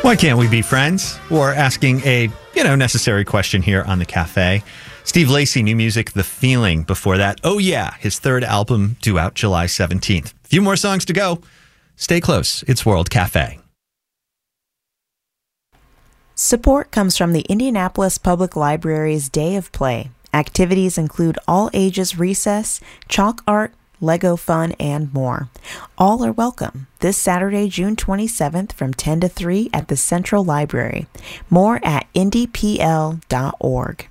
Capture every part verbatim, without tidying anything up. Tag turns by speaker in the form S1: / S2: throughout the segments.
S1: Why can't we be friends? Or asking a, you know, necessary question here on the cafe. Steve Lacy, new music, The Feeling. Before that, Oh Yeah, his third album due out July seventeenth. A few more songs to go. Stay close. It's World Cafe.
S2: Support comes from the Indianapolis Public Library's Day of Play. Activities include all ages recess, chalk art, Lego fun, and more. All are welcome this Saturday, June twenty-seventh from ten to three at the Central Library. More at indy p l dot org.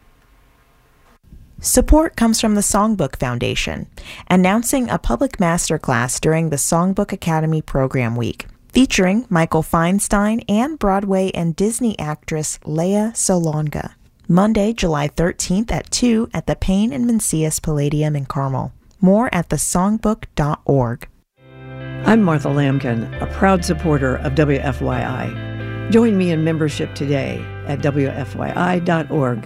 S2: Support comes from the Songbook Foundation, announcing a public masterclass during the Songbook Academy Program Week, featuring Michael Feinstein and Broadway and Disney actress Lea Salonga. Monday, July thirteenth at two at the Payne and Mancias Palladium in Carmel. More at the songbook dot org.
S3: I'm Martha Lamkin, a proud supporter of W F Y I. Join me in membership today at w f y i dot org.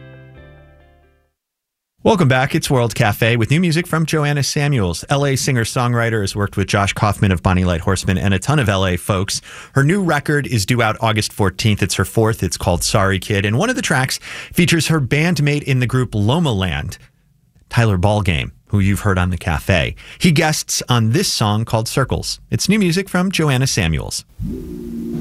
S1: Welcome back. It's World Cafe with new music from Joanna Samuels. L A singer-songwriter, has worked with Josh Kaufman of Bonnie Light Horseman and a ton of L A folks. Her new record is due out August fourteenth. It's her fourth. It's called Sorry Kid. And one of the tracks features her bandmate in the group Loma Land, Tyler Ballgame, who you've heard on the cafe. He guests on this song called Circles. It's new music from Joanna Samuels.